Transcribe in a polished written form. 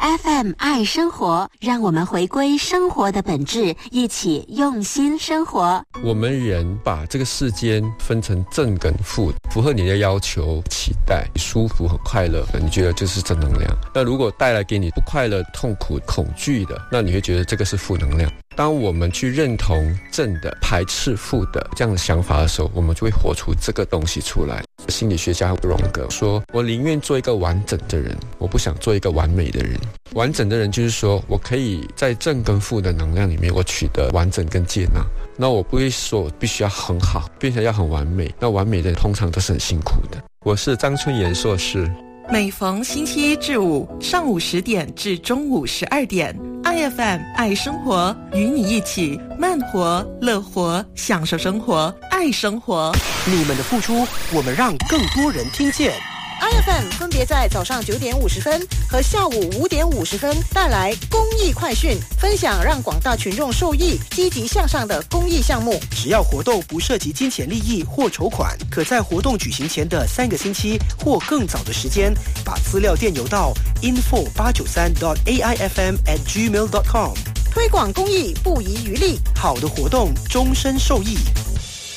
FM 爱生活，让我们回归生活的本质，一起用心生活。 我们人把这个世间分成正跟负，符合你的要求、期待、舒服、很快乐，你觉得这是正能量。那如果带来给你不快乐、痛苦、恐惧的，那你会觉得这个是负能量。当我们去认同正的、排斥负的这样的想法的时候，我们就会活出这个东西出来。心理学家荣格说，我宁愿做一个完整的人，我不想做一个完美的人。完整的人就是说，我可以在正跟负的能量里面，我取得完整跟接纳。那我不会说我必须要很好，并且要很完美。那完美的人通常都是很辛苦的。我是张春炎硕士。 每逢星期一至五上午10点至中午12点，IFM 爱生活，与你一起慢活、乐活，享受生活，爱生活。 你们的付出，我们让更多人听见。 IFM 分别在早上9点50分和下午5点50分带来公益快讯，分享让广大群众受益、积极向上的公益项目。 只要活动不涉及金钱利益或筹款，可在活动举行前的3个星期或更早的时间，把资料电邮到 info893.aifm@gmail.com。 推广公益不遗余力， 好的活动终身受益。